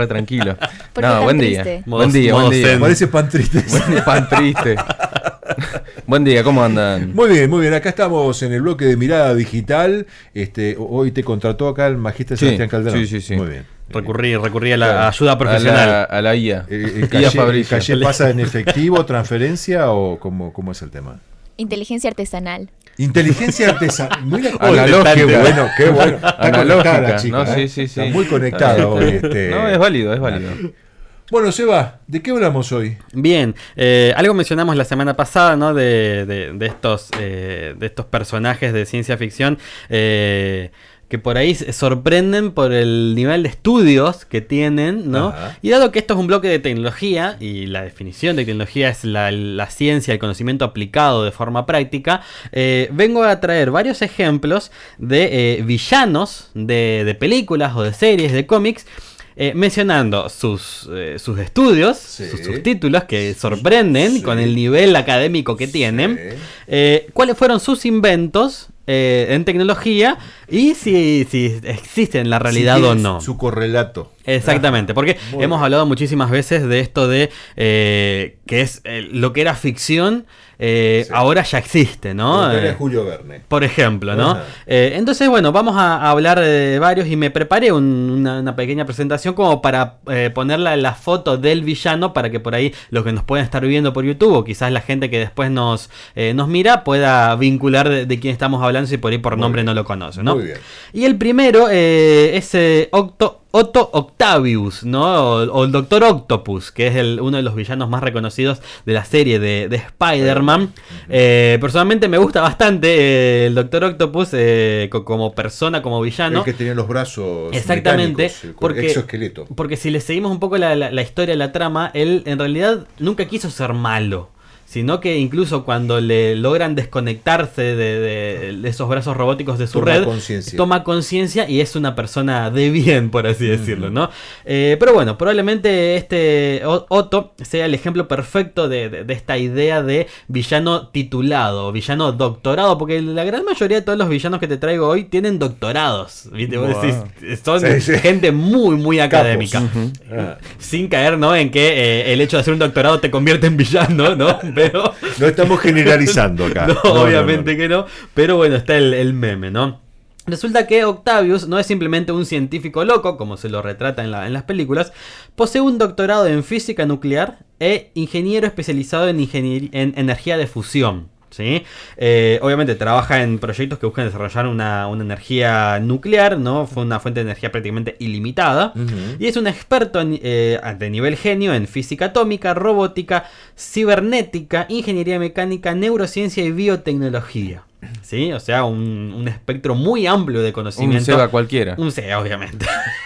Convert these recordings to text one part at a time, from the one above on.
re tranquilo. No, buen día. Buen día. Parece pan triste. Pan triste. Buen día, ¿cómo andan? Muy bien. Acá estamos en el bloque de Mirada Digital. Hoy te contrató acá el magíster Sebastián Calderón. Sí. Muy bien. Recurrí a la ayuda profesional. A la IA. ¿El calle pasa en efectivo, transferencia o cómo es el tema? Inteligencia artesanal. Inteligencia artesanal. Analógica. Qué bueno. Está Analógica, la chica, ¿no? Sí. Está muy conectada hoy. No, es válido. Bueno, Seba, ¿de qué hablamos hoy? Bien, algo mencionamos la semana pasada, ¿no? De estos personajes de ciencia ficción que por ahí sorprenden por el nivel de estudios que tienen, ¿no? Ajá. Y dado que esto es un bloque de tecnología, y la definición de tecnología es la ciencia, el conocimiento aplicado de forma práctica, vengo a traer varios ejemplos de villanos de películas o de series, de cómics, mencionando sus estudios, sus títulos que sorprenden con el nivel académico que tienen, cuáles fueron sus inventos en tecnología y si existen en la realidad o no. Su correlato. Exactamente, porque hemos hablado muchísimas veces de esto de que es lo que era ficción, ahora ya existe, ¿no? Julio Verne. Por ejemplo, ¿no? Entonces, bueno, vamos a hablar de varios y me preparé una pequeña presentación como para ponerle la foto del villano para que por ahí los que nos pueden estar viendo por YouTube o quizás la gente que después nos mira pueda vincular de quién estamos hablando si por ahí por nombre no lo conoce, ¿no? Muy bien. Y el primero es Otto Octavius, ¿no? O el Doctor Octopus, que es uno de los villanos más reconocidos de la serie de Spider-Man. Personalmente me gusta bastante el Doctor Octopus como persona, como villano. El que tenía los brazos. Exactamente, porque exoesqueleto. Porque si le seguimos un poco la historia, la trama, él en realidad nunca quiso ser malo, sino que incluso cuando le logran desconectarse de esos brazos robóticos de su red, toma conciencia y es una persona de bien, por así decirlo, ¿no? Pero bueno, probablemente este Otto sea el ejemplo perfecto de esta idea de villano titulado, villano doctorado, porque la gran mayoría de todos los villanos que te traigo hoy tienen doctorados, ¿viste? Vos decís, son gente muy, muy académica. Sin caer, ¿no? En que el hecho de hacer un doctorado te convierte en villano, ¿no? Pero no estamos generalizando acá. No, obviamente que no. Pero bueno, está el meme, ¿no? Resulta que Octavius no es simplemente un científico loco, como se lo retrata en las películas. Posee un doctorado en física nuclear e ingeniero especializado en energía de fusión. ¿Sí? Obviamente trabaja en proyectos que buscan desarrollar una energía nuclear, ¿no? Fue una fuente de energía prácticamente ilimitada. Y es un experto de nivel genio en física atómica, robótica, cibernética, ingeniería mecánica, neurociencia y biotecnología. ¿Sí? O sea, un espectro muy amplio de conocimiento. Un SEBA cualquiera. Un SEBA, obviamente.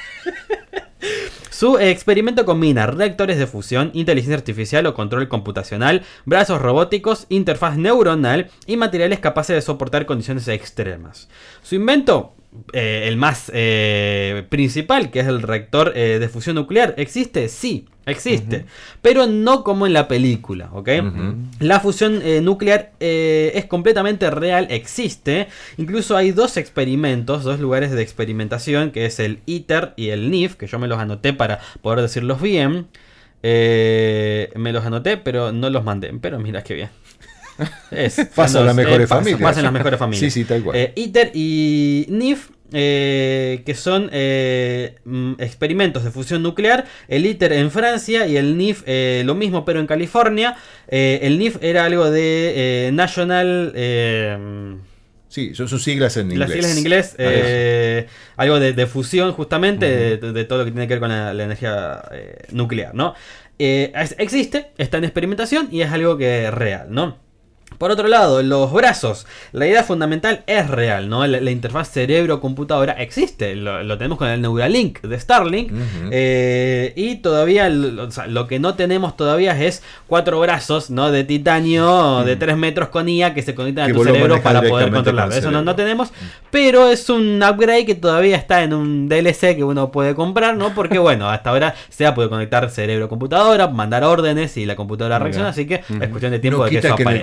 Su experimento combina reactores de fusión, inteligencia artificial o control computacional, brazos robóticos, interfaz neuronal y materiales capaces de soportar condiciones extremas. Su invento, el más principal, que es el reactor de fusión nuclear, ¿existe? Sí, existe, pero no como en la película, ¿ok? La fusión nuclear es completamente real, existe. Incluso hay dos lugares de experimentación, que es el ITER y el NIF, que yo me los anoté para poder decirlos bien. Me los anoté, pero no los mandé, pero mira qué bien. Pasan las mejores familias. Pasan las mejores familias. Sí, tal cual. ITER y NIF, que son experimentos de fusión nuclear. El ITER en Francia y el NIF lo mismo, pero en California. El NIF era algo de National... sí, son sus siglas en inglés. Las siglas en inglés, algo de fusión justamente, de todo lo que tiene que ver con la energía nuclear, ¿no? Existe, está en experimentación y es algo que es real, ¿no? Por otro lado, los brazos. La idea fundamental es real, ¿no? La interfaz cerebro-computadora existe. Lo tenemos con el Neuralink de Starlink. Y todavía, lo que no tenemos todavía es 4 brazos, ¿no? De titanio de 3 metros con IA que se conectan a tu cerebro para poder controlarlo. Eso no tenemos. Pero es un upgrade que todavía está en un DLC que uno puede comprar, ¿no? Porque, bueno, hasta ahora se puede conectar cerebro-computadora, mandar órdenes y la computadora reacciona. Así que es cuestión de tiempo de que eso aparezca. En el corto plazo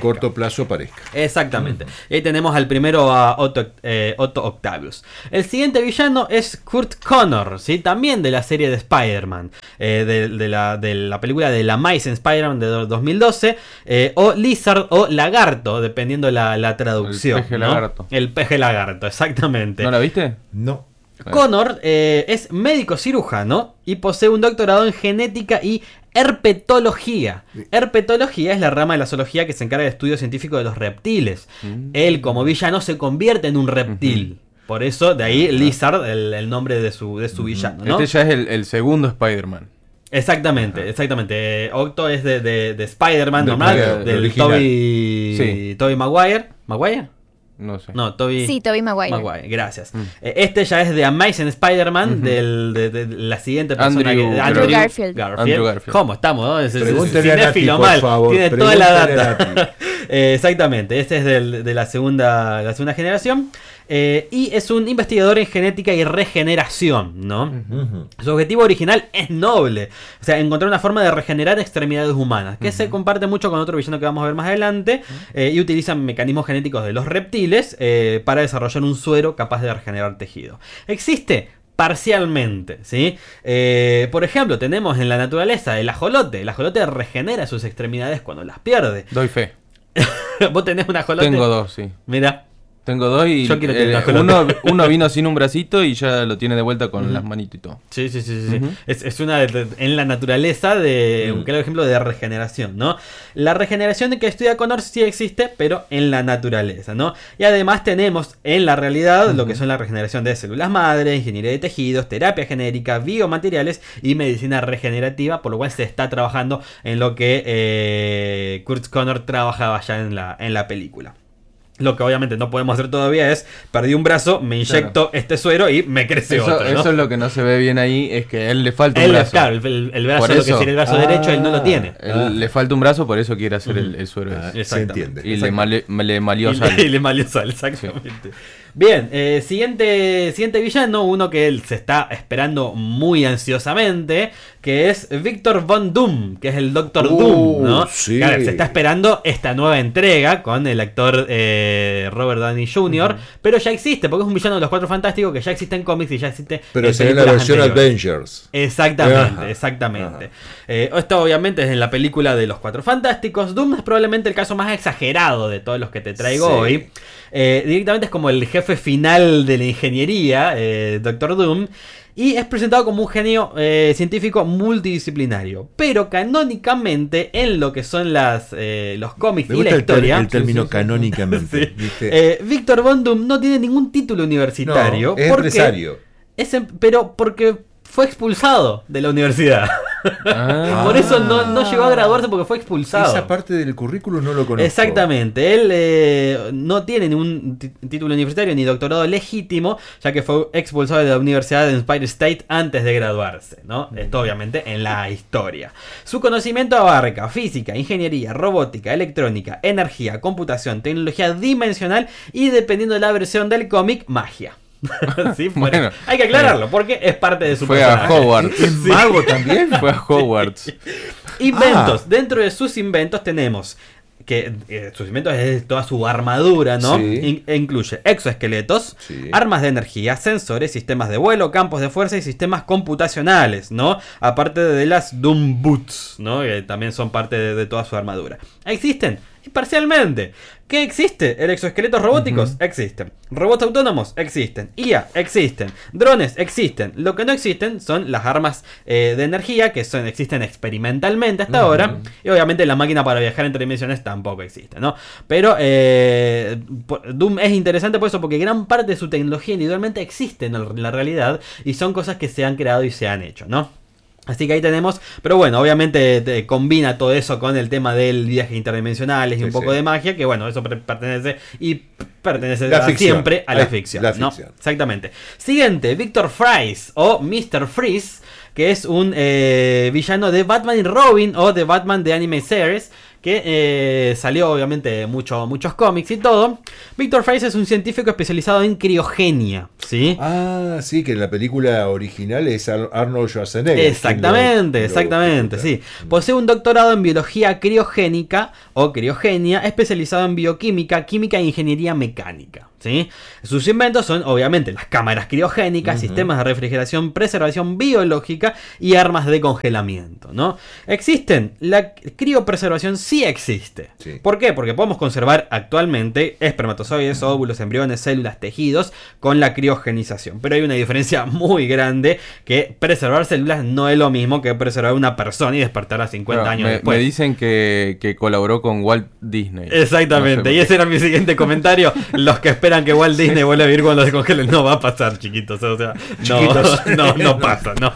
reemplazo aparezca. Exactamente. Y ahí tenemos al primero a Otto Octavius. El siguiente villano es Kurt Connor, ¿sí? También de la serie de Spider-Man, de la película de la Amazing Spider-Man de 2012, o Lizard o Lagarto, dependiendo la traducción. El peje ¿no? lagarto. El peje lagarto, exactamente. ¿No la viste? No. Connor es médico cirujano y posee un doctorado en genética y herpetología. Herpetología es la rama de la zoología que se encarga del estudio científico de los reptiles. Él, como villano, se convierte en un reptil. Por eso, de ahí Lizard, el nombre de su villano, ¿no? Este ya es el segundo Spider-Man. Exactamente. Octo es de Spider-Man Del normal, primer, del original. Tobey Maguire. ¿Maguire? No sé. No, Tobey. Sí, Tobey Maguire. Gracias. Este ya es de Amazing Spider-Man, de la siguiente persona, Andrew Garfield. Andrew Garfield. ¿Cómo estamos? ¿No? Es Pregúntele a Nati, cinéfilo por mal. favor, Tiene toda la pregúntele a data. Exactamente. Este es de la segunda generación. Y es un investigador en genética y regeneración, ¿no? Su objetivo original es noble. O sea, encontrar una forma de regenerar extremidades humanas, que se comparte mucho con otro villano que vamos a ver más adelante, y utilizan mecanismos genéticos de los reptiles para desarrollar un suero capaz de regenerar tejido. ¿Existe? Parcialmente, ¿sí? Por ejemplo, tenemos en la naturaleza el ajolote. El ajolote regenera sus extremidades cuando las pierde. Doy fe. ¿Vos tenés un ajolote? Tengo dos, sí. Mira. Tengo dos y Yo quiero tener un ajolote. uno vino sin un bracito y ya lo tiene de vuelta con las manitos y todo. Sí. Es una en la naturaleza de un claro ejemplo de regeneración, ¿no? La regeneración que estudia Connor sí existe, pero en la naturaleza, ¿no? Y además tenemos en la realidad lo que son la regeneración de células madre, ingeniería de tejidos, terapia genérica, biomateriales y medicina regenerativa, por lo cual se está trabajando en lo que Kurt Connor trabajaba ya en la película. Lo que obviamente no podemos hacer todavía es, perdí un brazo, me inyecto este suero y me crece otro, ¿no? Eso es lo que no se ve bien ahí, es que a él le falta un brazo. Claro, el brazo, Por lo que eso. sería el brazo derecho, él no lo tiene. Le falta un brazo, por eso quiere hacer el suero ese. Se entiende. Y le malió sal. Y le malió sal, exactamente. Bien, siguiente villano, uno que él se está esperando muy ansiosamente, que es Victor Von Doom, que es el Doctor Doom, ¿no? Sí. Claro, se está esperando esta nueva entrega con el actor Robert Downey Jr., pero ya existe, porque es un villano de los Cuatro Fantásticos que ya existe en cómics y ya existe Pero sería la versión Avengers. Exactamente. Esto obviamente es en la película de los Cuatro Fantásticos. Doom es probablemente el caso más exagerado de todos los que te traigo hoy. Directamente es como el jefe final de la ingeniería, Doctor Doom. Y es presentado como un genio científico multidisciplinario. Pero canónicamente, en lo que son los cómics Me y la gusta historia, el término canónicamente. sí, ¿viste? Víctor Von Doom no tiene ningún título universitario. No, es empresario. Pero porque fue expulsado de la universidad. Por eso no llegó a graduarse, porque fue expulsado. Esa parte del currículum no lo conozco. Exactamente, él no tiene ningún título universitario ni doctorado legítimo, ya que fue expulsado de la Universidad de Empire State antes de graduarse, ¿no? Esto obviamente en la historia. Su conocimiento abarca física, ingeniería, robótica, electrónica, energía, computación, tecnología dimensional y, dependiendo de la versión del cómic, magia. Sí, bueno, hay que aclararlo porque es parte de su fue personaje. a Hogwarts. ¿Es mago también? Fue a Hogwarts. Inventos. Dentro de sus inventos tenemos que sus inventos es toda su armadura, ¿no? Sí. Incluye exoesqueletos, Sí. armas de energía, sensores, sistemas de vuelo, campos de fuerza y sistemas computacionales, ¿no? Aparte de las Doom Boots, ¿no? Que también son parte de toda su armadura. ¿Existen? Y parcialmente. ¿Qué existe? ¿El exoesqueletos robóticos? Existen. ¿Robots autónomos? Existen. IA, existen. Drones, existen. Lo que no existen son las armas de energía, que existen experimentalmente hasta ahora. Y obviamente la máquina para viajar entre dimensiones tampoco existe, ¿no? Pero Doom es interesante por eso, porque gran parte de su tecnología individualmente existe en la realidad y son cosas que se han creado y se han hecho, ¿no? Así que ahí tenemos, pero bueno, obviamente combina todo eso con el tema del viaje interdimensionales y un poco de magia, que bueno, eso pertenece siempre a la ficción, ¿no? Exactamente. Siguiente, Victor Fries o Mr. Freeze, que es un villano de Batman y Robin o de Batman de Anime Series, que salió obviamente muchos cómics y todo. Victor Fries es un científico especializado en criogenia, ¿sí? Ah, sí, que en la película original es Arnold Schwarzenegger. Exactamente, sí. Posee un doctorado en biología criogénica o criogenia, especializado en bioquímica, química e ingeniería mecánica, ¿sí? Sus inventos son obviamente las cámaras criogénicas, sistemas de refrigeración, preservación biológica y armas de congelamiento, ¿no? ¿Existen? La criopreservación sí existe. Sí. ¿Por qué? Porque podemos conservar actualmente espermatozoides, óvulos, embriones, células, tejidos con la criogenización. Pero hay una diferencia muy grande, que preservar células no es lo mismo que preservar una persona y despertarla 50 años después. Me dicen que colaboró con Walt Disney. Exactamente, No sé y ese era mi siguiente comentario. Los que esperan que Walt Disney vuelva a vivir cuando se congelen, no va a pasar, chiquitos. O sea, no pasa, no.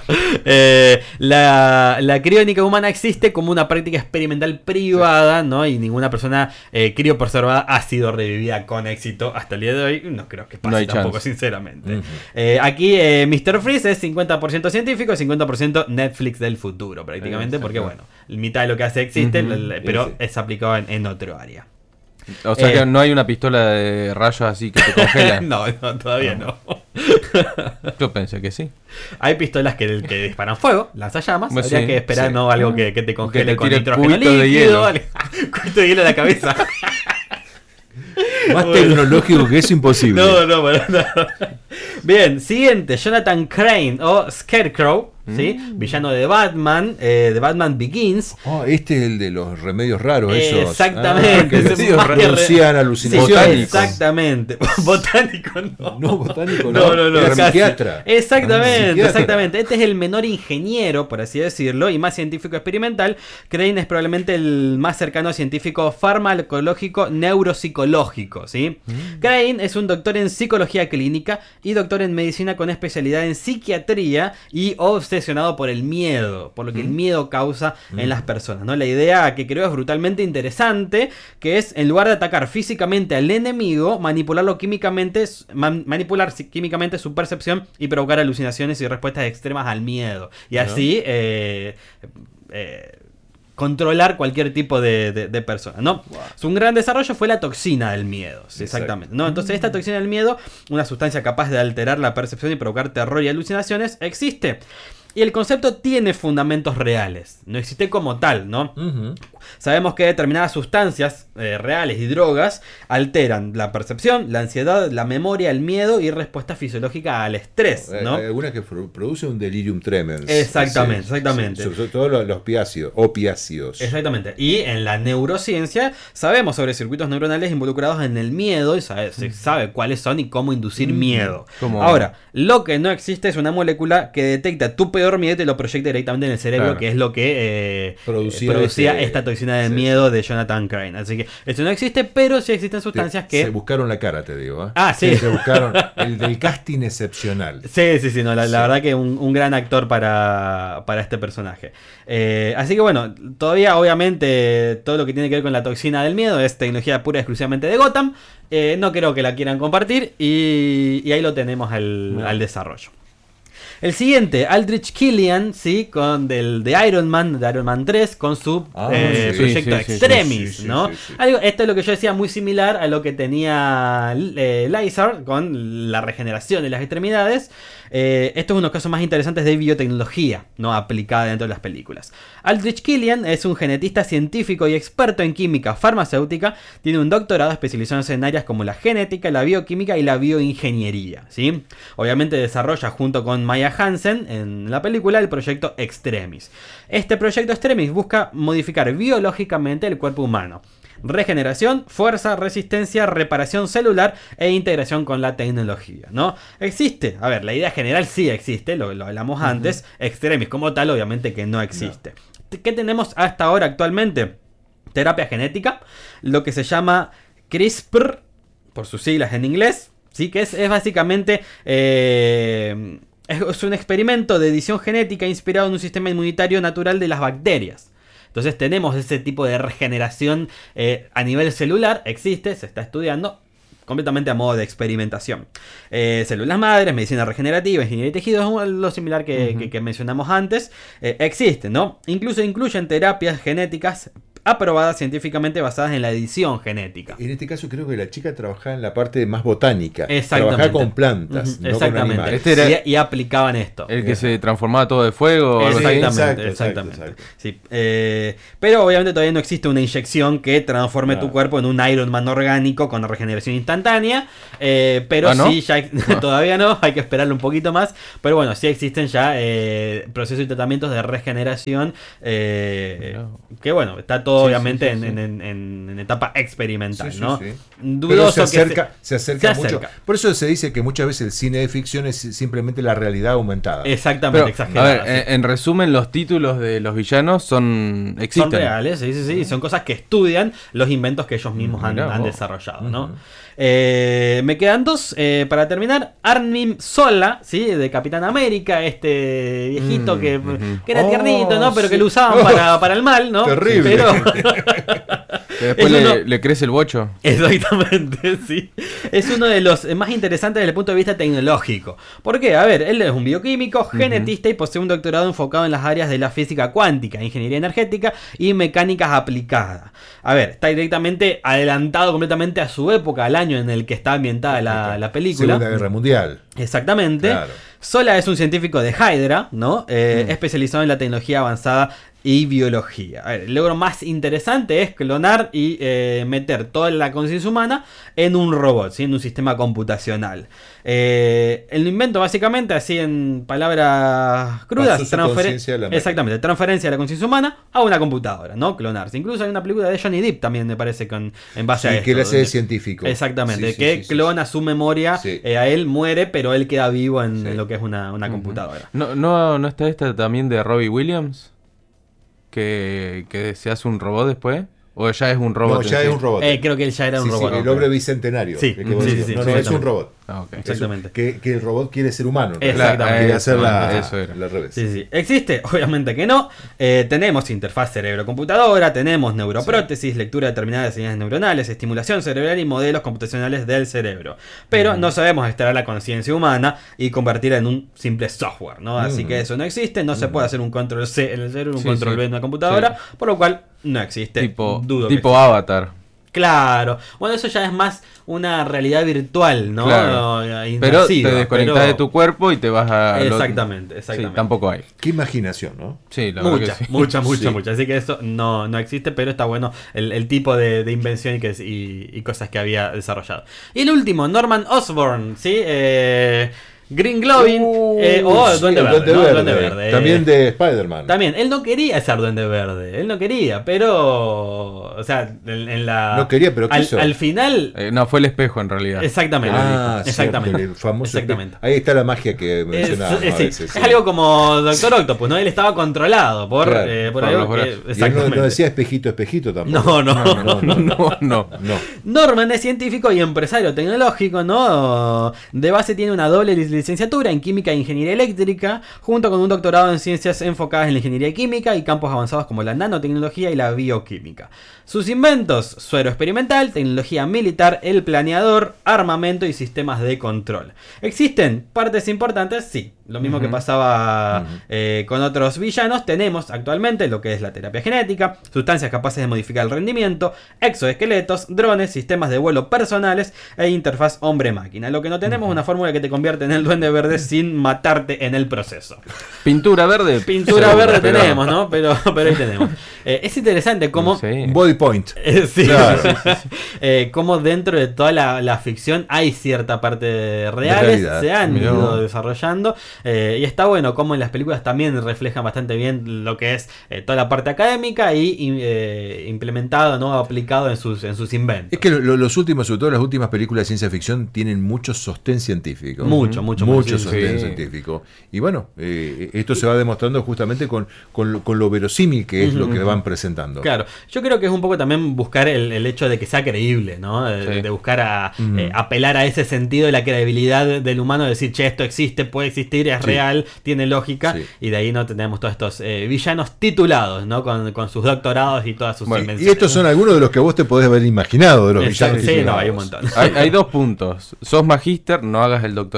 La criónica humana existe como una práctica experimental privada, ¿no? Y ninguna persona criopreservada ha sido revivida con éxito hasta el día de hoy. No creo que pase No hay tampoco, chance. sinceramente. Aquí Mr. Freeze es 50% científico y 50% Netflix del futuro, prácticamente, porque bueno, mitad de lo que hace existe, pero es aplicado en otro área. O sea que no hay una pistola de rayos así que te congela. No, todavía no. Yo pensé que sí. Hay pistolas que disparan fuego, lanzallamas. Pues Habría sí, que esperar, sí. ¿no? Algo que te congele te con tire nitrógeno cubitos de líquido. hielo. Vale. Cubito de hielo en la cabeza. Más tecnológico que eso, imposible. No, para nada. Bien, siguiente, Jonathan Crane o Scarecrow, ¿sí? Villano de Batman Begins. Oh, este es el de los remedios raros, esos. Exactamente. Que Ese remedios más que renuncian a Sí, alucinaciones. exactamente. Botánico no. No, botánico No. Era casi. psiquiatra. Exactamente, Psiquiatra. exactamente. Este es el menor ingeniero, por así decirlo, y más científico experimental. Crane es probablemente el más cercano científico farmacológico neuropsicológico, ¿sí? Crane es un doctor en psicología clínica y doctor en medicina con especialidad en psiquiatría y obsesionado por el miedo, por lo que el miedo causa en las personas, ¿no? La idea que creo es brutalmente interesante, que es, en lugar de atacar físicamente al enemigo, manipular químicamente su percepción y provocar alucinaciones y respuestas extremas al miedo. Y así controlar cualquier tipo de persona, ¿no? Wow. Un gran desarrollo fue la toxina del miedo, sí, exactamente, ¿no? Entonces esta toxina del miedo, una sustancia capaz de alterar la percepción y provocar terror y alucinaciones, existe. Y el concepto tiene fundamentos reales, no existe como tal, ¿no? Sabemos que determinadas sustancias reales y drogas alteran la percepción, la ansiedad, la memoria, el miedo y respuesta fisiológica al estrés, ¿no? Hay algunas que producen un delirium tremens. Exactamente. Sobre todo los opiáceos. Exactamente. Y en la neurociencia sabemos sobre circuitos neuronales involucrados en el miedo y se sabe cuáles son y cómo inducir miedo. Ahora, lo que no existe es una molécula que detecta tu peor miedo y te lo proyecta directamente en el cerebro, claro, que es lo que producía esta toxina de miedo de Jonathan Crane. Así que esto no existe, pero sí existen sustancias que... Se buscaron la cara, te digo. Sí. Se buscaron el del casting excepcional. Sí, no, la verdad que un gran actor para este personaje. Así que bueno, todavía obviamente todo lo que tiene que ver con la toxina del miedo es tecnología pura y exclusivamente de Gotham. No creo que la quieran compartir y ahí lo tenemos al desarrollo. El siguiente, Aldrich Killian, ¿sí? De Iron Man 3, con su proyecto Extremis, ¿no? Esto es lo que yo decía, muy similar a lo que tenía Lizard con la regeneración de las extremidades. Esto es uno de los casos más interesantes de biotecnología, ¿no? Aplicada dentro de las películas. Aldrich Killian es un genetista científico y experto en química farmacéutica. Tiene un doctorado especializándose en áreas como la genética, la bioquímica y la bioingeniería, ¿sí? Obviamente desarrolla junto con Maya Hansen en la película el proyecto Extremis. Este proyecto Extremis busca modificar biológicamente el cuerpo humano. Regeneración, fuerza, resistencia, reparación celular e integración con la tecnología, ¿no? Existe, a ver, la idea general sí existe, lo hablamos antes. Extremis como tal obviamente que no existe. ¿Qué tenemos hasta ahora actualmente? Terapia genética, lo que se llama CRISPR, por sus siglas en inglés, ¿sí? Que es básicamente... es un experimento de edición genética inspirado en un sistema inmunitario natural de las bacterias. Entonces tenemos ese tipo de regeneración a nivel celular, existe, se está estudiando completamente a modo de experimentación. Células madres, medicina regenerativa, ingeniería de tejidos, es lo similar que mencionamos antes, existe, ¿no? Incluso incluyen terapias genéticas aprobadas científicamente basadas en la edición genética. En este caso creo que la chica trabajaba en la parte más botánica. Exactamente. Trabajaba con plantas, no con animales. Este era y aplicaban esto. el que se transformaba todo de fuego. o algo así. Exactamente. Sí. Pero obviamente todavía no existe una inyección que transforme tu cuerpo en un Iron Man orgánico con regeneración instantánea. Pero ¿no? sí, ya todavía no, hay que esperarlo un poquito más. Pero bueno, sí existen ya procesos y tratamientos de regeneración. Que bueno, está todo obviamente en etapa experimental, ¿no? Dudoso. Pero se acerca mucho. acerca. Por eso se dice que muchas veces el cine de ficción es simplemente la realidad aumentada. Exactamente, Pero, exagerada. a ver, en resumen, los títulos de los villanos existen. Son reales, sí, son cosas que estudian los inventos que ellos mismos han desarrollado, ¿no? Me quedan dos para terminar. Arnim Zola, ¿sí? De Capitán América, este viejito que era tiernito, ¿no? Pero que lo usaban para el mal, ¿no? Terrible. Pero Que después le crece el bocho. exactamente, sí. Es uno de los más interesantes desde el punto de vista tecnológico. ¿Por qué? A ver, él es un bioquímico, genetista y posee un doctorado enfocado en las áreas de la física cuántica, ingeniería energética y mecánicas aplicadas. A ver, está directamente adelantado completamente a su época, al año en el que está ambientada la película. Segunda Guerra Mundial. Exactamente. Claro. Sola es un científico de Hydra, ¿no? Especializado en la tecnología avanzada y biología. A ver, el logro más interesante es clonar y meter toda la conciencia humana en un robot, ¿sí? En un sistema computacional. El invento básicamente, así en palabras crudas, exactamente, transferencia de la conciencia humana a una computadora, ¿no? Clonarse. Incluso hay una película de Johnny Depp también, me parece, en base a esto. Que él hace de científico. Exactamente, que clona su memoria, a él muere, pero él queda vivo en lo que es una computadora. ¿No está esta también de Robbie Williams? Que se hace un robot después. ¿O ya es un robot? No, ya es un robot. Creo que él ya era un robot. El hombre bicentenario. Sí, no, es un robot. Exactamente. Que el robot quiere ser humano. Exactamente. Quiere hacer eso era. al revés. Sí. ¿Existe? Obviamente que no. Tenemos interfaz cerebro-computadora, tenemos neuroprótesis, lectura de determinadas señales neuronales, estimulación cerebral y modelos computacionales del cerebro. Pero no sabemos extraer la conciencia humana y convertirla en un simple software, ¿no? Así que eso no existe. No se puede hacer un control C en el cerebro, un control B en una computadora, por lo cual no existe. Tipo Avatar. Claro. Bueno, eso ya es más una realidad virtual, ¿no? Claro. Pero te desconectas de tu cuerpo y te vas a... Exactamente. Sí, tampoco hay. Qué imaginación, ¿no? Sí, la verdad que sí. Mucha. Así que eso no existe, pero está bueno el tipo de invención y cosas que había desarrollado. Y el último, Norman Osborn, ¿sí? Green Goblin o Duende Verde, ¿no? Duende Verde. También de Spider-Man. También, él no quería ser Duende Verde. Él no quería, pero... O sea, en la... No quería, pero quiso. Al final... no, fue el espejo en realidad. Exactamente. Exactamente. El famoso exactamente. Ahí está la magia que mencionaba. Es algo como Doctor Octopus, ¿no? Él estaba controlado por algo que... Y él no decía espejito tampoco. No. Norman es científico y empresario tecnológico, ¿no? De base tiene una doble licenciatura en Química e Ingeniería Eléctrica, junto con un doctorado en Ciencias enfocadas en la Ingeniería Química y campos avanzados como la nanotecnología y la bioquímica. Sus inventos: suero experimental, tecnología militar, el planeador, armamento y sistemas de control. ¿Existen partes importantes? Sí. Lo mismo que pasaba con otros villanos. Tenemos actualmente lo que es la terapia genética, sustancias capaces de modificar el rendimiento, exoesqueletos, drones, sistemas de vuelo personales e interfaz hombre-máquina. Lo que no tenemos es una fórmula que te convierte en el Duende Verde sin matarte en el proceso. Pintura verde. Pintura verde tenemos, ¿no? Pero ahí tenemos. Es interesante cómo... Body point. Cómo dentro de toda la ficción hay cierta parte de reales, se han ido desarrollando. Y está bueno cómo en las películas también reflejan bastante bien lo que es toda la parte académica y implementado, ¿no? Aplicado en sus inventos. Es que los últimos, sobre todo las últimas películas de ciencia ficción, tienen mucho sostén científico. Mucho sostén científico. Y bueno, esto se va demostrando justamente con lo verosímil que es lo que van presentando. Claro, yo creo que es un poco también buscar el hecho de que sea creíble, ¿no? De buscar apelar a ese sentido de la credibilidad del humano, de decir, che, esto existe, puede existir, es real, tiene lógica, y de ahí no tenemos todos estos villanos titulados, ¿no? Con sus doctorados y todas sus invenciones. Y estos son algunos de los que vos te podés haber imaginado de los villanos titulados. No, hay un montón. Hay dos puntos. Sos magíster, no hagas el doctorado. No,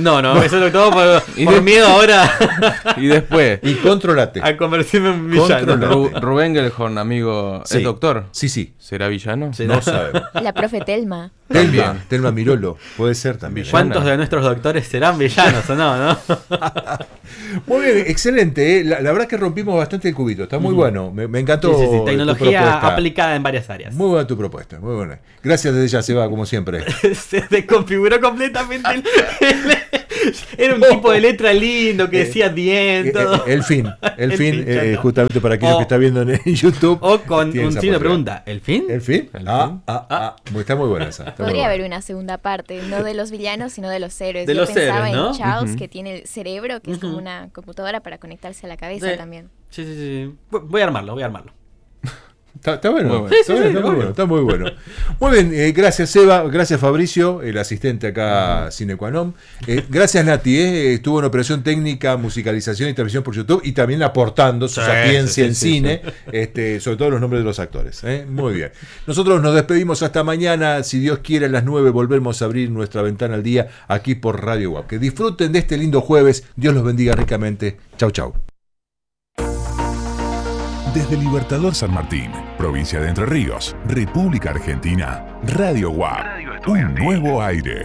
No, eso es todo Y por de- miedo ahora Y después, Y controlate. a convertirme en villano. Controlate. Rubén Gelhorn, amigo, Sí. ¿es doctor? Sí. ¿Será villano? Sí. No sabemos. La profe Telma. Telma Mirolo, puede ser también. ¿Cuántos de nuestros doctores serán villanos o no? Muy bien, excelente. La verdad que rompimos bastante el cubito. Está muy bueno. Me encantó. Sí. tu Tecnología propuesta. aplicada en varias áreas. Muy buena tu propuesta. Muy buena. Gracias desde ya, Seba, como siempre. Se desconfiguró completamente. Era un tipo de letra lindo que decía bien, todo. El fin, El fin, ya está. justamente para aquellos O- que están viendo en YouTube. O con tiene un esa signo de posibilidad. pregunta. ¿El fin? ¿El fin? ¿El Está muy buena esa. está muy Podría buena. haber una segunda parte, no de los villanos, sino de los héroes. De Yo los pensaba héroes, ¿no? en Charles, Ujú. que tiene el cerebro, que es como una computadora para conectarse a la cabeza Sí. también. Sí. Voy a armarlo. Está bueno. Muy bueno. Está bien, está muy obvio. bueno. Está muy bueno. Muy bien, gracias Seba, gracias Fabricio, el asistente acá sine qua non. Gracias Nati, estuvo en operación técnica, musicalización y transmisión por YouTube y también aportando su Sí, sapiencia sí, en sí, cine, sobre todo los nombres de los actores. Muy bien. Nosotros nos despedimos hasta mañana, si Dios quiere a las 9 volvemos a abrir nuestra ventana al día aquí por Radio WAP. Que disfruten de este lindo jueves, Dios los bendiga ricamente. Chau, chau. Desde Libertador San Martín, provincia de Entre Ríos, República Argentina, Radio WAP, un nuevo aire.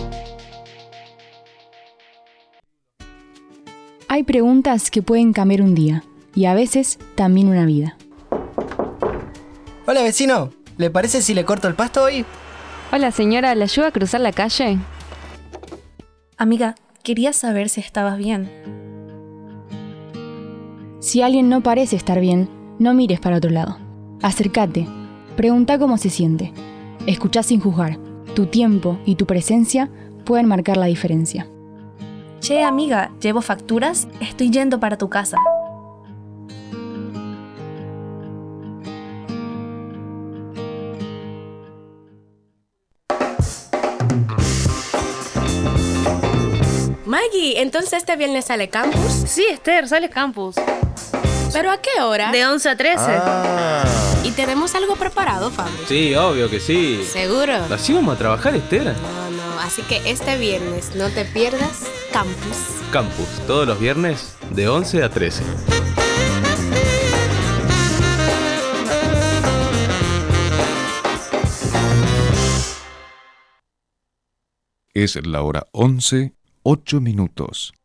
Hay preguntas que pueden cambiar un día y a veces también una vida. Hola vecino, ¿le parece si le corto el pasto hoy? Hola señora, ¿le ayuda a cruzar la calle? Amiga, quería saber si estabas bien. Si alguien no parece estar bien, no mires para otro lado. Acércate, pregunta cómo se siente. Escuchá sin juzgar. Tu tiempo y tu presencia pueden marcar la diferencia. Che, amiga, ¿llevo facturas? Estoy yendo para tu casa. Maggie, ¿entonces este viernes sale campus? Sí, Esther, sales campus. ¿Pero a qué hora? De 11 a 13. ¿Y tenemos algo preparado, Fabio? Sí, obvio que sí. ¿Seguro? ¿Así vamos a trabajar, Esther? No, así que este viernes no te pierdas campus. Campus, todos los viernes de 11 a 13. Es la hora 11:08.